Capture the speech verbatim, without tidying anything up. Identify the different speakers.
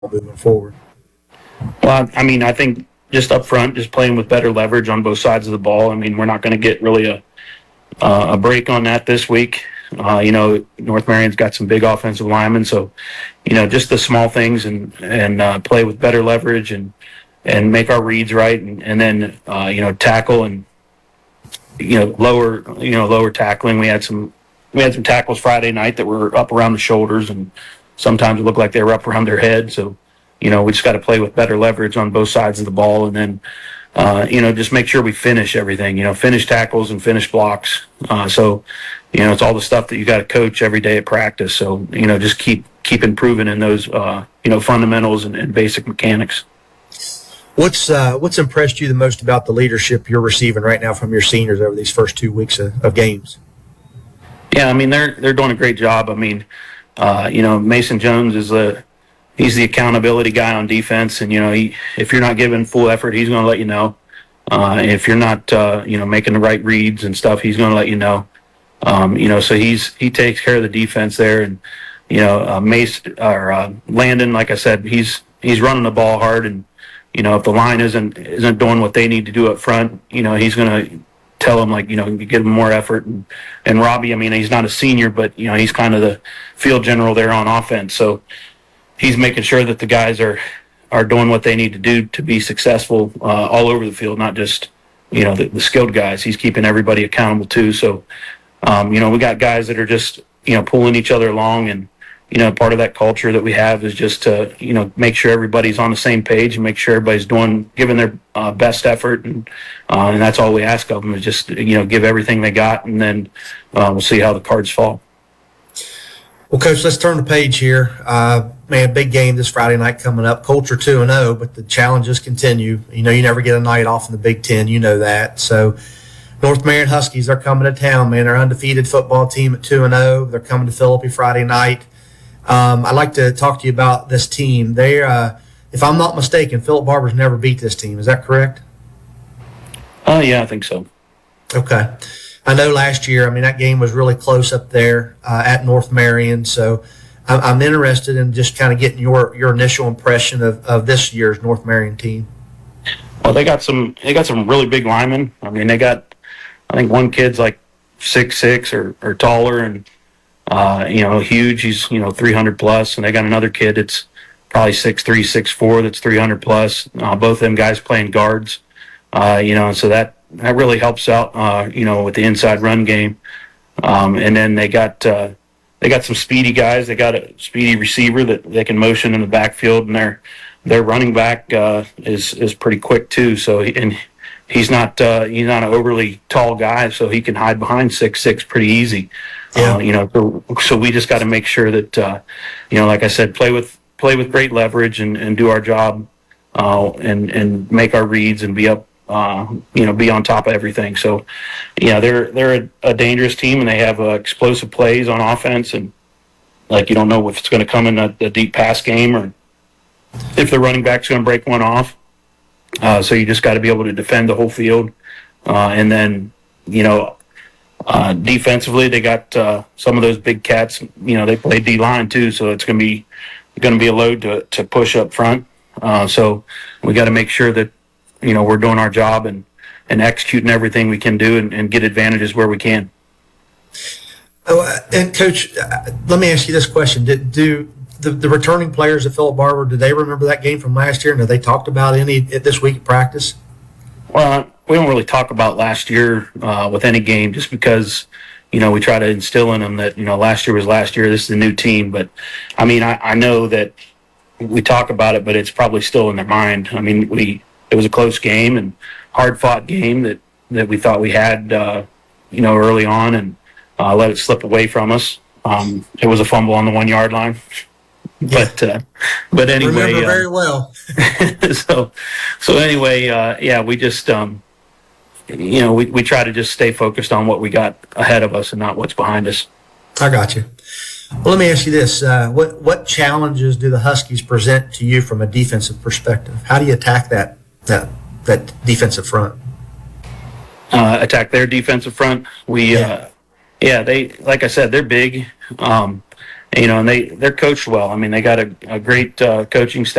Speaker 1: moving forward?
Speaker 2: Well, I mean, I think just up front, just playing with better leverage on both sides of the ball. I mean, we're not going to get really a uh, a break on that this week. Uh, you know, North Marion's got some big offensive linemen, so you know, just the small things and and uh, play with better leverage and and make our reads right, and, and then uh, you know, tackle and you know lower you know lower tackling. We had some we had some tackles Friday night that were up around the shoulders, and sometimes it looked like they were up around their head. So you know, we just got to play with better leverage on both sides of the ball, and then uh, you know, just make sure we finish everything. You know, finish tackles and finish blocks. Uh, so you know, it's all the stuff that you got to coach every day at practice. So you know, just keep keep improving in those uh, you know fundamentals and, and basic mechanics.
Speaker 1: What's uh, what's impressed you the most about the leadership you're receiving right now from your seniors over these first two weeks of, of games?
Speaker 2: Yeah, I mean they're they're doing a great job. I mean, uh, you know, Mason Jones is a he's the accountability guy on defense, and you know, he, if you're not giving full effort, he's going to let you know. Uh, if you're not uh, you know making the right reads and stuff, he's going to let you know. Um, you know, so he's he takes care of the defense there, and you know, uh, Mace or uh, Landon, like I said, he's he's running the ball hard, and you know, if the line isn't isn't doing what they need to do up front, you know, he's going to tell them, like, you know, give them more effort. And, and Robbie, I mean, he's not a senior, but, you know, he's kind of the field general there on offense. So he's making sure that the guys are, are doing what they need to do to be successful uh, all over the field, not just, you know, the, the skilled guys. He's keeping everybody accountable too. So, um, you know, we got guys that are just, you know, pulling each other along, and, you know, part of that culture that we have is just to, you know, make sure everybody's on the same page and make sure everybody's doing, giving their uh, best effort. And, uh, and that's all we ask of them is just, you know, give everything they got, and then uh, we'll see how the cards fall.
Speaker 1: Well, Coach, let's turn the page here. Uh, man, big game this Friday night coming up. Culture two and oh, but the challenges continue. You know, you never get a night off in the Big Ten. You know that. So North Marion Huskies are coming to town, man. They're undefeated football team at two and oh. They're coming to Philippi Friday night. Um, I'd like to talk to you about this team. They, uh, if I'm not mistaken, Philip Barber's never beat this team. Is that correct?
Speaker 2: Oh, uh, yeah, I think so.
Speaker 1: Okay. I know last year, I mean, that game was really close up there uh, at North Marion. So I'm, I'm interested in just kind of getting your, your initial impression of, of this year's North Marion team.
Speaker 2: Well, they got some they got some really big linemen. I mean, they got, I think one kid's like six six or, or taller, and Uh, you know, huge. He's, you know, three hundred plus, and they got another kid that's probably six three, six four, that's three hundred plus. Uh, both of them guys playing guards, uh, you know, and so that, that really helps out, uh, you know, with the inside run game. Um, and then they got, uh, they got some speedy guys. They got a speedy receiver that they can motion in the backfield, and their, their running back, uh, is, is pretty quick too. So, he, and he's not, uh, he's not an overly tall guy, so he can hide behind six six pretty easy. Yeah. Uh, you know, so, so we just got to make sure that, uh, you know, like I said, play with play with great leverage and, and do our job, uh, and and make our reads and be up, uh, you know, be on top of everything. So, yeah, they're they're a, a dangerous team, and they have uh, explosive plays on offense, and like you don't know if it's going to come in a, a deep pass game or if the running back's going to break one off. Uh, so you just got to be able to defend the whole field, uh, and then you know. Uh, defensively, they got uh, some of those big cats. You know, they play D line too, so it's going to be going to be a load to to push up front. Uh, so we got to make sure that you know we're doing our job and and executing everything we can do and, and get advantages where we can.
Speaker 1: Oh, uh, and Coach, uh, let me ask you this question: Did do the, the returning players at Philip Barber, do they remember that game from last year? And have they talked about any this week at practice?
Speaker 2: Well, we don't really talk about last year uh, with any game, just because, you know, we try to instill in them that, you know, last year was last year. This is a new team. But, I mean, I, I know that we talk about it, but it's probably still in their mind. I mean, we it was a close game and hard-fought game that, that we thought we had, uh, you know, early on, and uh, let it slip away from us. Um, it was a fumble on the one-yard line. But uh, but anyway,
Speaker 1: remember very
Speaker 2: uh,
Speaker 1: well.
Speaker 2: so so anyway, uh, yeah, we just um, you know we, we try to just stay focused on what we got ahead of us and not what's behind us.
Speaker 1: I got you. Well, let me ask you this: uh, what what challenges do the Huskies present to you from a defensive perspective? How do you attack that that that defensive front?
Speaker 2: Uh, attack their defensive front. We
Speaker 1: yeah.
Speaker 2: Uh, yeah, they like I said, they're big. Um, you know, and they they're coached well. I mean, they got a, a great uh, coaching staff.